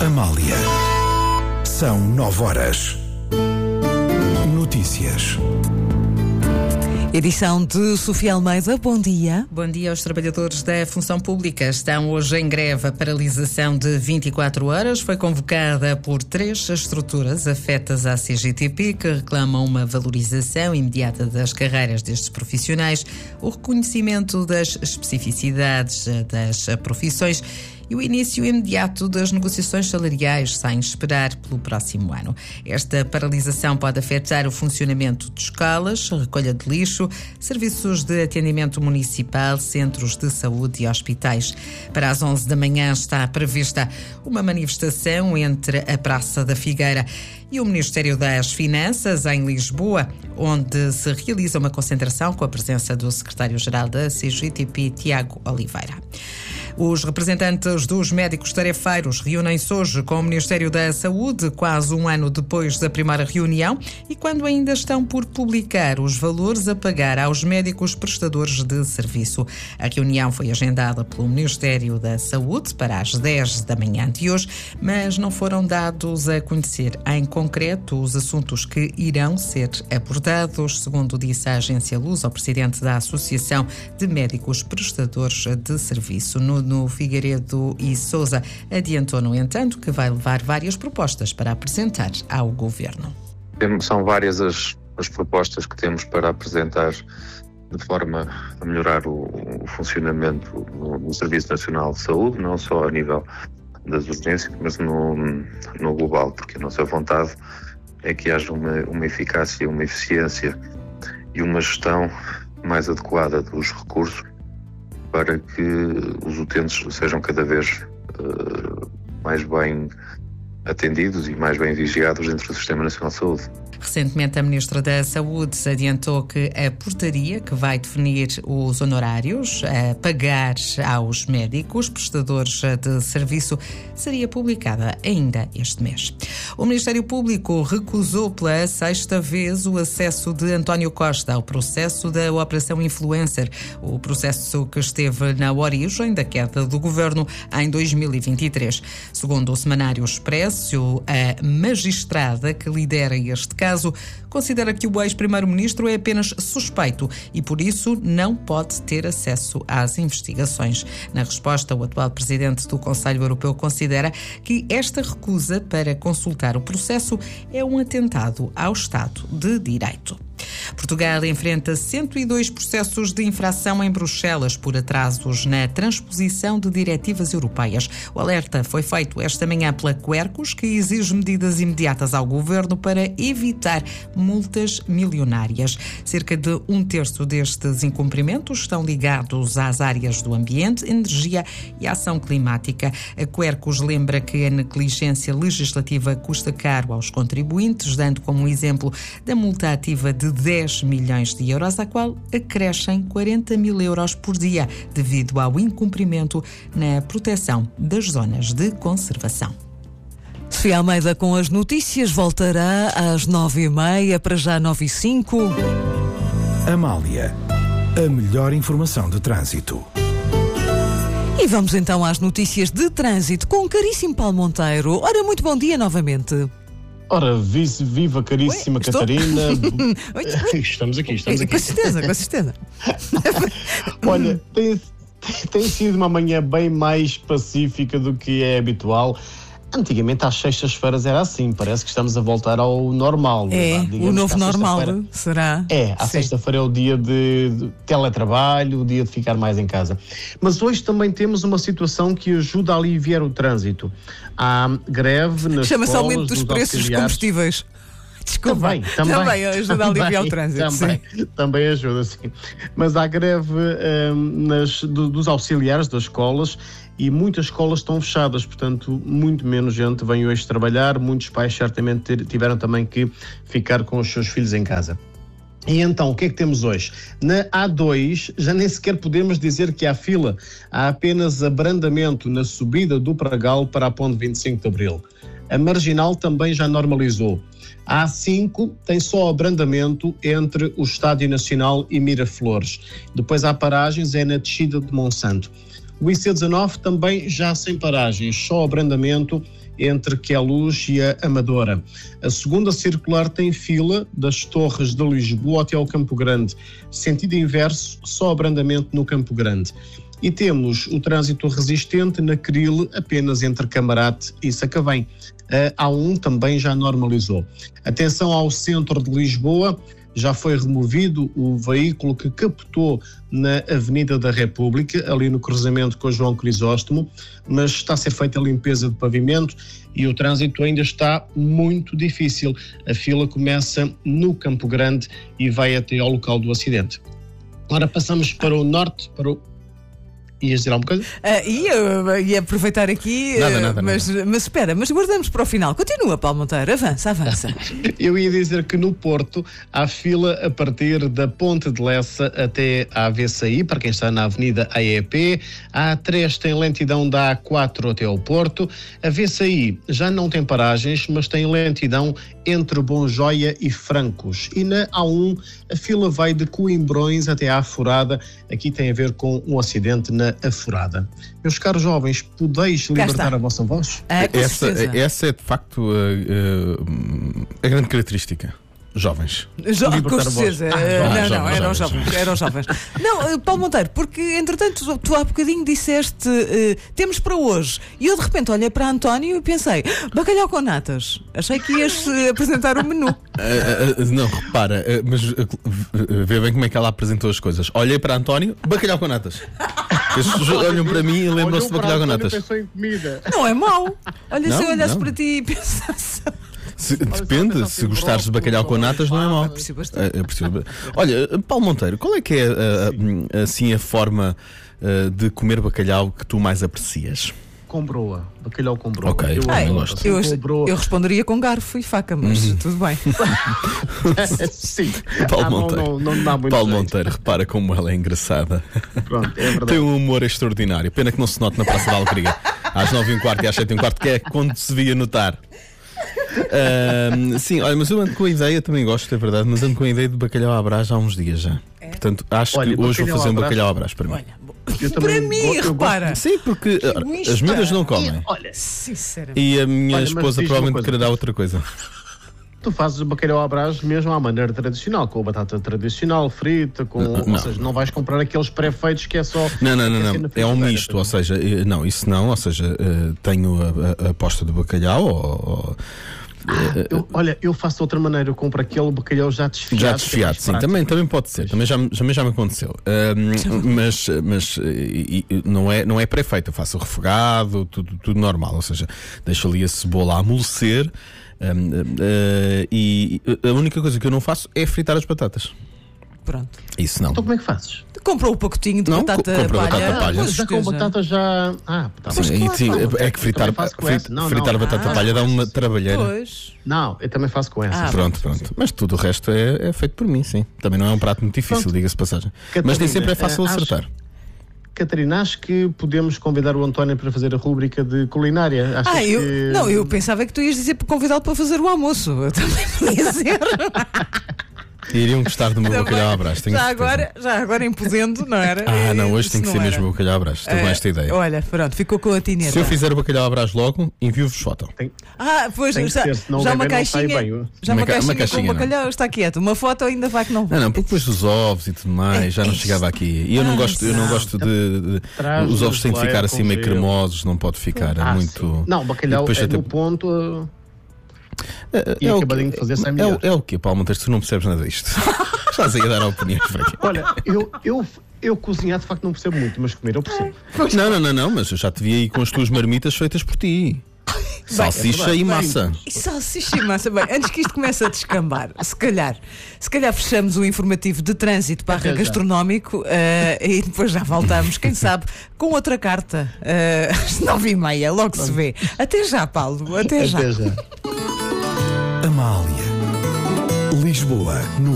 Amália. São 9h. Notícias. Edição de Sofia Almeida. Bom dia. Bom dia aos trabalhadores da função pública. Estão hoje em greve. A paralisação de 24 horas foi convocada por 3 estruturas afetas à CGTP, que reclamam uma valorização imediata das carreiras destes profissionais, o reconhecimento das especificidades das profissões e o início imediato das negociações salariais, sem esperar pelo próximo ano. Esta paralisação pode afetar o funcionamento de escolas, recolha de lixo, serviços de atendimento municipal, centros de saúde e hospitais. Para as 11 da manhã está prevista uma manifestação entre a Praça da Figueira e o Ministério das Finanças, em Lisboa, onde se realiza uma concentração com a presença do secretário-geral da CGTP, Tiago Oliveira. Os representantes dos médicos tarefeiros reúnem-se hoje com o Ministério da Saúde, quase um ano depois da primeira reunião, e quando ainda estão por publicar os valores a pagar aos médicos prestadores de serviço. A reunião foi agendada pelo Ministério da Saúde para as 10 da manhã de hoje, mas não foram dados a conhecer em concreto os assuntos que irão ser abordados, segundo disse a agência Luz ao presidente da Associação de Médicos Prestadores de Serviço. Nuno Figueiredo e Sousa adiantou, no entanto, que vai levar várias propostas para apresentar ao Governo. São várias as propostas que temos para apresentar de forma a melhorar o funcionamento do Serviço Nacional de Saúde, não só a nível das urgências, mas no global, porque a nossa vontade é que haja uma eficácia, uma eficiência e uma gestão mais adequada dos recursos para que os utentes sejam cada vez mais bem atendidos e mais bem vigiados dentro do Sistema Nacional de Saúde. Recentemente, a Ministra da Saúde adiantou que a portaria que vai definir os honorários a pagar aos médicos prestadores de serviço seria publicada ainda este mês. O Ministério Público recusou pela 6ª vez o acesso de António Costa ao processo da Operação Influencer, o processo que esteve na origem da queda do governo em 2023. Segundo o Semanário Expresso, a magistrada que lidera este caso considera que o ex-primeiro-ministro é apenas suspeito e, por isso, não pode ter acesso às investigações. Na resposta, o atual presidente do Conselho Europeu considera que esta recusa para consultar o processo é um atentado ao Estado de Direito. Portugal enfrenta 102 processos de infração em Bruxelas por atrasos na transposição de diretivas europeias. O alerta foi feito esta manhã pela Quercus, que exige medidas imediatas ao governo para evitar multas milionárias. Cerca de 1/3 destes incumprimentos estão ligados às áreas do ambiente, energia e ação climática. A Quercus lembra que a negligência legislativa custa caro aos contribuintes, dando como exemplo da multa ativa de 10 milhões de euros, à qual acrescem 40 mil euros por dia, devido ao incumprimento na proteção das zonas de conservação. Sofia Almeida com as notícias voltará às 9h30, para já 9h05. Amália, a melhor informação de trânsito. E vamos então às notícias de trânsito com o caríssimo Paulo Monteiro. Ora, muito bom dia novamente. Ora, viva caríssima Catarina. Estamos aqui. Com certeza. Olha, tem sido uma manhã bem mais pacífica do que é habitual. Antigamente, às sextas-feiras era assim, parece que estamos a voltar ao normal. O novo normal, será? À sexta-feira é o dia de teletrabalho, o dia de ficar mais em casa. Mas hoje também temos uma situação que ajuda a aliviar o trânsito. Há greve nas Chama-se escolas aumento dos preços dos combustíveis. Desculpa, também ajuda a aliviar o trânsito. Também ajuda, sim. Mas há greve dos auxiliares das escolas e muitas escolas estão fechadas, portanto, muito menos gente vem hoje trabalhar, muitos pais certamente tiveram também que ficar com os seus filhos em casa. E então, o que é que temos hoje? Na A2, já nem sequer podemos dizer que há fila, há apenas abrandamento na subida do Pragal para a Ponte 25 de Abril. A Marginal também já normalizou. A A5 tem só abrandamento entre o Estádio Nacional e Miraflores. Depois há paragens, é na descida de Monsanto. O IC19 também já sem paragens, só abrandamento entre Queluz e a Amadora. A segunda circular tem fila das Torres de Lisboa até ao Campo Grande. Sentido inverso, só abrandamento no Campo Grande. E temos o trânsito resistente na Cril, apenas entre Camarate e Sacavém. A A1 também já normalizou. Atenção ao centro de Lisboa, já foi removido o veículo que captou na Avenida da República, ali no cruzamento com o João Crisóstomo, mas está a ser feita a limpeza de pavimento e o trânsito ainda está muito difícil. A fila começa no Campo Grande e vai até ao local do acidente. Agora passamos para o norte, para o... Ias dizer alguma coisa? Ia aproveitar aqui, Nada. mas espera, mas guardamos para o final. Continua, Paulo Monteiro, avança. Eu ia dizer que no Porto há fila a partir da Ponte de Lessa até à VCI, para quem está na Avenida AEP. A A3 tem lentidão da A4 até ao Porto. A VCI já não tem paragens, mas tem lentidão entre Bom Joia e Francos. E na A1 a fila vai de Coimbrões até à Aforada. Aqui tem a ver com um acidente na Aforada. Meus caros jovens, podeis libertar a vossa voz? Essa é de facto a grande característica. Jovens. Com certeza. Eram jovens. Não, Paulo Monteiro, porque entretanto tu há bocadinho disseste temos para hoje. E eu de repente olhei para António e pensei, bacalhau com natas. Achei que ias apresentar o menu. Não, repara, mas vê bem como é que ela apresentou as coisas. Olhei para António, bacalhau com natas. Eles olham para mim e lembram-se de bacalhau com natas. Não é mau. Olha, se eu olhasse para ti e pensasse. Depende, se gostares de bacalhau com natas não é mau. Olha, Paulo Monteiro, qual é que é assim a forma de comer bacalhau que tu mais aprecias? Com broa, bacalhau com broa. Ok, eu gosto. Eu responderia com garfo e faca, mas tudo bem. Sim. Paulo Monteiro, não dá muito Paulo Monteiro, repara como ela é engraçada. Pronto, é verdade. Tem um humor extraordinário. Pena que não se note na Praça da Alegria. Às 9h15 e às 7h15, que é quando se devia notar. Sim, olha, mas eu ando com a ideia, também gosto, é verdade, mas ando com a ideia de bacalhau à Brás há uns dias já. Portanto, acho que hoje vou fazer um bacalhau à Brás para mim. Para mim, repara. Sim, porque as miúdas não comem. Sinceramente. E a minha esposa provavelmente quererá outra coisa. Tu fazes o bacalhau à Brás mesmo à maneira tradicional, com a batata tradicional, frita, ou seja, não vais comprar aqueles pré-feitos que é só... Não. É um misto, ou seja, não, isso não, ou seja, tenho a posta do bacalhau eu faço de outra maneira, eu compro aquele bacalhau já desfiado. Já desfiado, sim, também pode ser, também já me aconteceu. Mas não é pré-feito, eu faço o refogado, tudo normal, ou seja, deixo ali a cebola a amolecer. E a única coisa que eu não faço é fritar as batatas. Pronto. Isso não. Então como é que fazes? Comprou um pacotinho de batata palha. Já com batata já... é que fritar a batata palha dá uma trabalheira. Pois. Não, eu também faço com essa. Pronto. Mas tudo o resto é feito por mim, sim. Também não é um prato muito difícil, diga-se de passagem. Catarina, mas nem sempre é fácil acertar. Catarina, acho que podemos convidar o António para fazer a rúbrica de culinária. Eu pensava que tu ias dizer para convidá-lo para fazer o almoço. Eu também podia dizer. Iriam gostar do meu bacalhau à Brás. Já agora impudendo, não era? Não, hoje tem que ser mesmo o bacalhau à Brás. Estou com esta ideia. Olha, pronto, ficou com a tineta. Se eu fizer o bacalhau à Brás logo, envio-vos foto. Pois, já uma caixinha. Já uma caixinha com bacalhau está quieto. Uma foto ainda vai que não vai. Não, porque depois dos ovos e tudo mais, já não chegava aqui. E eu não gosto de os ovos têm de ficar assim meio cremosos, não pode ficar muito. Não, bacalhau é no ponto. E acabadinho de fazer sem melhor. É o quê, Paulo Monteiro? Tu não percebes nada disto. Estás aí a dar opiniões para aqui. Olha, eu cozinhar de facto não percebo muito, mas comer eu percebo. Não, mas eu já te vi aí com as tuas marmitas feitas por ti. Salsicha e massa. Salsicha e massa. Bem, antes que isto comece a descambar, se calhar fechamos o informativo de trânsito / gastronómico e depois já voltamos, quem sabe, com outra carta. Às 9h30, logo se vê. Até já, Paulo. Até já. Amália, Lisboa.